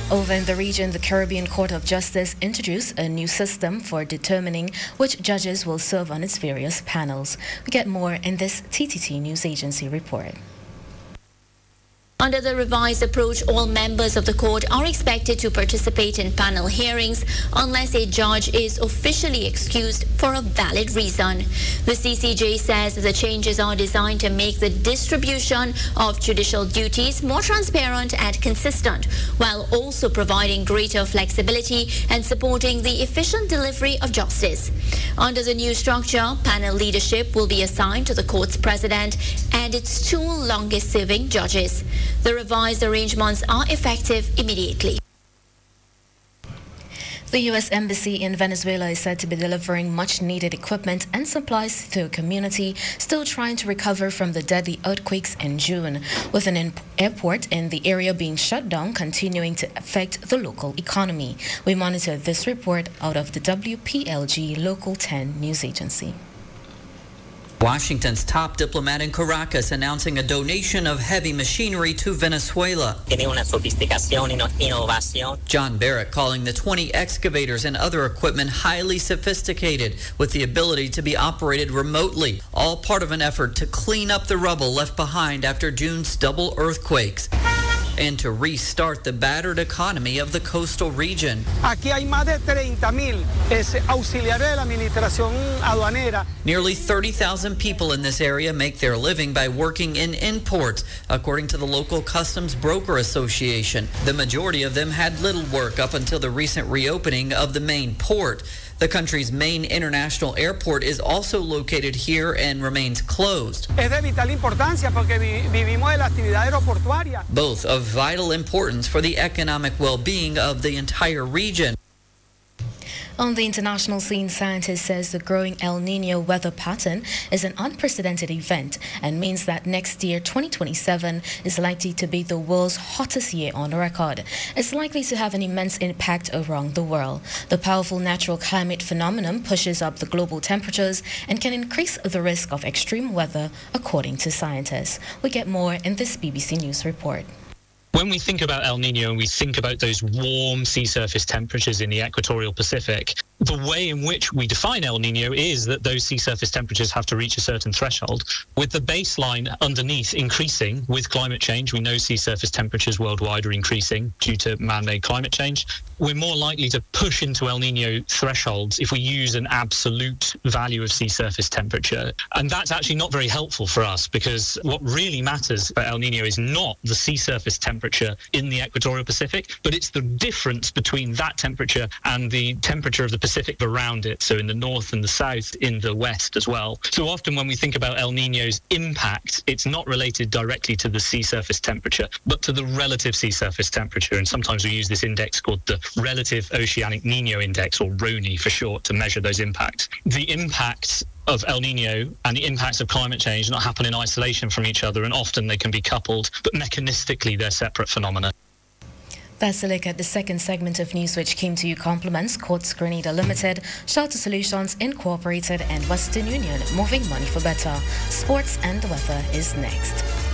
Over in the region, the Caribbean Court of Justice introduced a new system for determining which judges will serve on its various panels. We get more in this TTT News Agency report. Under the revised approach, all members of the court are expected to participate in panel hearings unless a judge is officially excused for a valid reason. The CCJ says the changes are designed to make the distribution of judicial duties more transparent and consistent, while also providing greater flexibility and supporting the efficient delivery of justice. Under the new structure, panel leadership will be assigned to the court's president and its two longest-serving judges. The revised arrangements are effective immediately. The U.S. Embassy in Venezuela is said to be delivering much-needed equipment and supplies to a community still trying to recover from the deadly earthquakes in June, with an airport in the area being shut down continuing to affect the local economy. We monitor this report out of the WPLG Local 10 News Agency. Washington's top diplomat in Caracas announcing a donation of heavy machinery to Venezuela. John Barrett calling the 20 excavators and other equipment highly sophisticated with the ability to be operated remotely, all part of an effort to clean up the rubble left behind after June's double earthquakes and to restart the battered economy of the coastal region. Aquí hay más de 30,000 auxiliares de la administración aduanera. Nearly 30,000 people in this area make their living by working in imports, according to the local Customs Broker Association. The majority of them had little work up until the recent reopening of the main port. The country's main international airport is also located here and remains closed. Es de vital importancia porque vivimos de la actividad aeroportuaria. Both of vital importance for the economic well-being of the entire region. On the international scene, scientists says the growing El Niño weather pattern is an unprecedented event and means that next year, 2027, is likely to be the world's hottest year on record. It's likely to have an immense impact around the world. The powerful natural climate phenomenon pushes up the global temperatures and can increase the risk of extreme weather, according to scientists. We get more in this BBC News report. When we think about El Niño and we think about those warm sea surface temperatures in the equatorial Pacific, the way in which we define El Niño is that those sea surface temperatures have to reach a certain threshold, with the baseline underneath increasing with climate change. We know sea surface temperatures worldwide are increasing due to man-made climate change. We're more likely to push into El Niño thresholds if we use an absolute value of sea surface temperature. And that's actually not very helpful for us, because what really matters for El Niño is not the sea surface temperature in the equatorial Pacific, but it's the difference between that temperature and the temperature of the Pacific around it, so in the north and the south, in the west as well. So often when we think about El Niño's impact, it's not related directly to the sea surface temperature, but to the relative sea surface temperature. And sometimes we use this index called the Relative Oceanic Niño Index, or RONI for short, to measure those impacts. The impacts of El Niño and the impacts of climate change do not happen in isolation from each other, and often they can be coupled, but mechanistically they're separate phenomena. That's a look at the second segment of news, which came to you compliments Quartz Grenada Limited, Shelter Solutions Incorporated and Western Union, moving money for better. Sports and the weather is next.